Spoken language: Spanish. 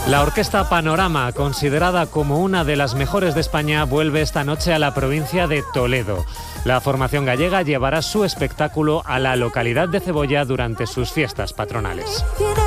La Orquesta Panorama, considerada como una de las mejores de España, vuelve esta noche a la provincia de Toledo. La formación gallega llevará su espectáculo a la localidad de Cebolla durante sus fiestas patronales.